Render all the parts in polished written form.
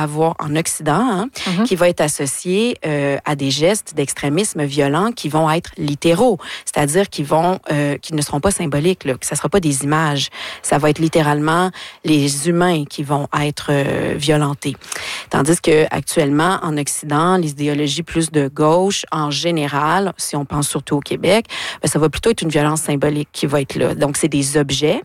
avoir en Occident, qui va être associé à des gestes d'extrémisme violent qui vont être littéraux, c'est-à-dire qui ne seront pas symboliques, là, que ça ne sera pas des images. Ça va être littéralement les humains qui vont être violentés. Tandis que actuellement, en Occident, les idéologies plus de gauche, en général, si on pense surtout au Québec, ça va plutôt être une violence symbolique qui va être là. Donc, c'est des objets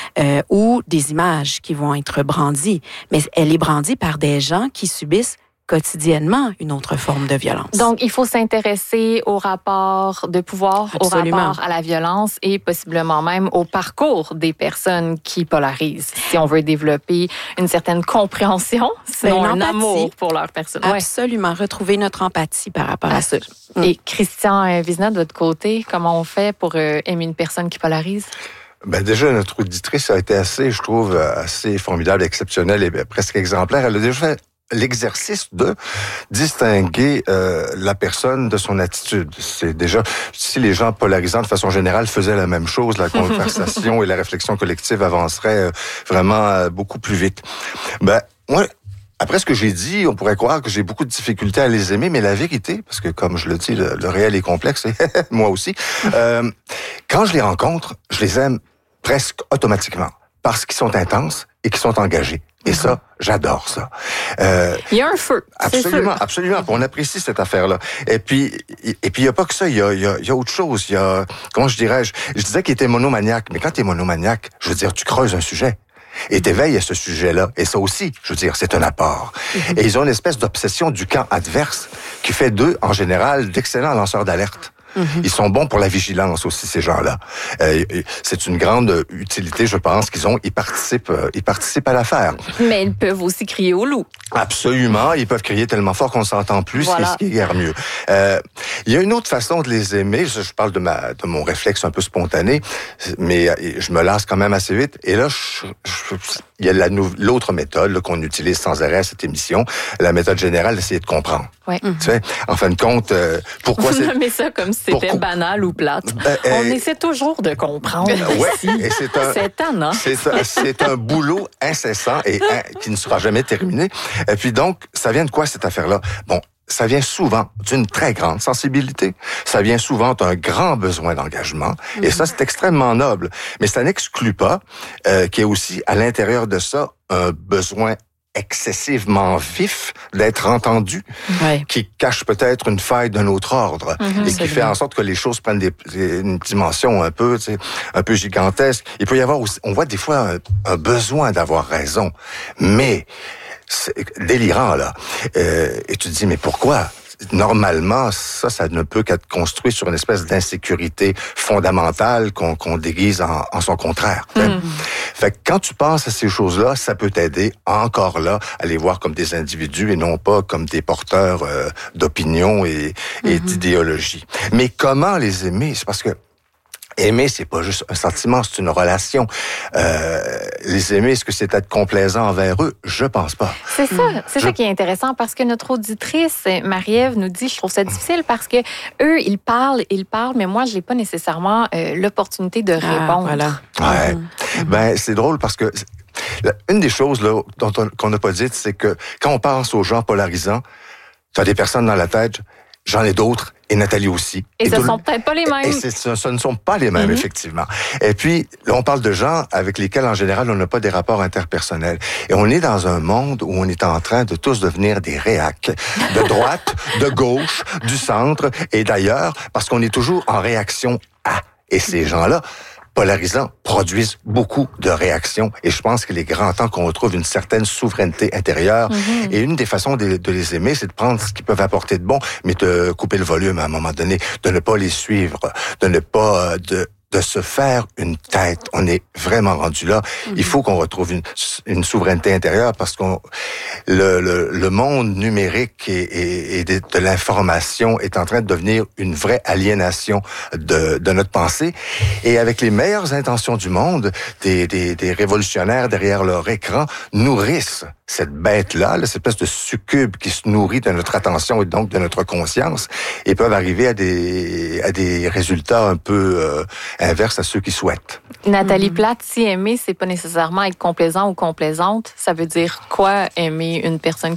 ou des images qui vont être brandies. Mais elle est brandie par des gens qui subissent quotidiennement une autre forme de violence. Donc, il faut s'intéresser au rapport de pouvoir, Absolument. au rapport à la violence et possiblement même au parcours des personnes qui polarisent. Si on veut développer une certaine compréhension, sinon un amour pour leur personne. Absolument. Retrouver notre empathie par rapport à ça. Et Christian Vizina, de votre côté, comment on fait pour aimer une personne qui polarise? Ben déjà, notre auditrice a été assez formidable, exceptionnelle et presque exemplaire. Elle a déjà fait l'exercice de distinguer la personne de son attitude. C'est déjà, si les gens polarisants de façon générale faisaient la même chose, la conversation et la réflexion collective avanceraient vraiment beaucoup plus vite. Ben, moi, après ce que j'ai dit, on pourrait croire que j'ai beaucoup de difficultés à les aimer, mais la vérité, parce que comme je le dis, le réel est complexe, et moi aussi, quand je les rencontre, je les aime presque automatiquement, parce qu'ils sont intenses et qu'ils sont engagés. Et ça, j'adore ça. Il y a un feu. Absolument, absolument. On apprécie cette affaire-là. Et puis, il y a pas que ça. Il y a autre chose. Il y a, comment je dirais, je disais qu'il était monomaniaque. Mais quand tu es monomaniaque, je veux dire, tu creuses un sujet. Et t'éveilles à ce sujet-là. Et ça aussi, je veux dire, c'est un apport. Et ils ont une espèce d'obsession du camp adverse qui fait d'eux, en général, d'excellents lanceurs d'alerte. Ils sont bons pour la vigilance aussi, ces gens-là. C'est une grande utilité, je pense, qu'ils ont. Ils participent à l'affaire. Mais ils peuvent aussi crier au loup. Absolument. Ils peuvent crier tellement fort qu'on ne s'entend plus, ce qui est guère mieux. Il y a une autre façon de les aimer. Je parle de mon réflexe un peu spontané, mais je me lasse quand même assez vite. Et là, il y a l'autre méthode là, qu'on utilise sans arrêt à cette émission, la méthode générale d'essayer de comprendre. Ouais. Tu sais, en fin de compte, pourquoi Vous nommez ça comme si c'était banal ou plate. On essaie toujours de comprendre. Oui, et c'est un boulot incessant et qui ne sera jamais terminé. Et puis donc, ça vient de quoi cette affaire-là? Bon, ça vient souvent d'une très grande sensibilité. Ça vient souvent d'un grand besoin d'engagement. Et ça, c'est extrêmement noble. Mais ça n'exclut pas qu'il y ait aussi à l'intérieur de ça un besoin excessivement vif d'être entendu, qui cache peut-être une faille d'un autre ordre et qui fait en sorte que les choses prennent une dimension un peu gigantesque. Il peut y avoir aussi, on voit des fois un besoin d'avoir raison, mais c'est délirant là. Et tu te dis mais pourquoi? Normalement, ça ne peut qu'être construit sur une espèce d'insécurité fondamentale qu'on déguise en son contraire. Fait que quand tu penses à ces choses-là, ça peut t'aider encore là à les voir comme des individus et non pas comme des porteurs d'opinions et d'idéologie. Mais comment les aimer? C'est parce que aimer, c'est pas juste un sentiment, c'est une relation. Les aimer, est-ce que c'est être complaisant envers eux? Je pense pas. C'est ça. C'est ça qui est intéressant parce que notre auditrice, Marie-Ève, nous dit, je trouve ça difficile parce que eux, ils parlent, mais moi, je n'ai pas nécessairement l'opportunité de répondre. Voilà. Ouais. Ben, c'est drôle parce que une des choses là, qu'on n'a pas dites, c'est que quand on pense aux gens polarisants, tu as des personnes dans la tête, j'en ai d'autres, et Nathalie aussi. Et ce ne sont peut-être pas les mêmes. Et ce ne sont pas les mêmes, effectivement. Et puis, là, on parle de gens avec lesquels, en général, on n'a pas des rapports interpersonnels. Et on est dans un monde où on est en train de tous devenir des réacs. De droite, de gauche, du centre, et d'ailleurs, parce qu'on est toujours en réaction à. Et ces gens-là, polarisants, produisent beaucoup de réactions. Et je pense qu'il est grand temps qu'on retrouve une certaine souveraineté intérieure. Et une des façons de les aimer, c'est de prendre ce qu'ils peuvent apporter de bon, mais de couper le volume à un moment donné, de ne pas les suivre, de ne pas... de se faire une tête. On est vraiment rendu là. Il faut qu'on retrouve une souveraineté intérieure parce qu'on le monde numérique et de l'information est en train de devenir une vraie aliénation de notre pensée. Et avec les meilleures intentions du monde, des révolutionnaires derrière leur écran nourrissent cette bête-là, cette espèce de succube qui se nourrit de notre attention et donc de notre conscience, et peuvent arriver à des résultats un peu inverses à ceux qui souhaitent. Nathalie Plate, si aimer, c'est pas nécessairement être complaisant ou complaisante, ça veut dire quoi aimer une personne